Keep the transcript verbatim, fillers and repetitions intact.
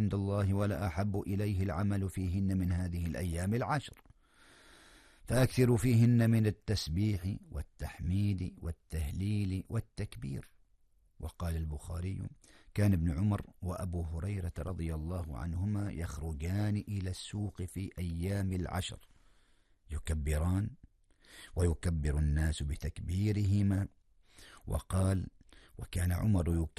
عند الله ولا أحب إليه العمل فيهن من هذه الأيام العشر، فأكثروا فيهن من التسبيح والتحميد والتهليل والتكبير. وقال البخاري: كان ابن عمر وأبو هريرة رضي الله عنهما يخرجان إلى السوق في أيام العشر يكبران ويكبر الناس بتكبيرهما. وقال: وكان عمر